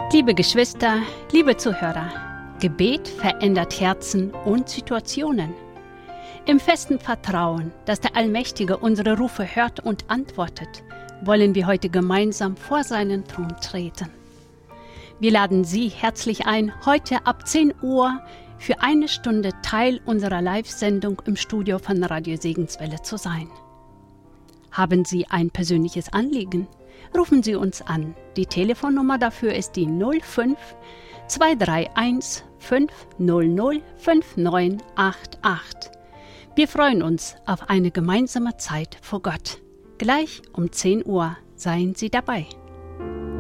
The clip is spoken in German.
Liebe Geschwister, liebe Zuhörer, Gebet verändert Herzen und Situationen. Im festen Vertrauen, dass der Allmächtige unsere Rufe hört und antwortet, wollen wir heute gemeinsam vor seinen Thron treten. Wir laden Sie herzlich ein, heute ab 10 Uhr für eine Stunde Teil unserer Live-Sendung im Studio von Radio Segenswelle zu sein. Haben Sie ein persönliches Anliegen? Rufen Sie uns an. Die Telefonnummer dafür ist die 05 231 500 5988. Wir freuen uns auf eine gemeinsame Zeit vor Gott. Gleich um 10 Uhr seien Sie dabei.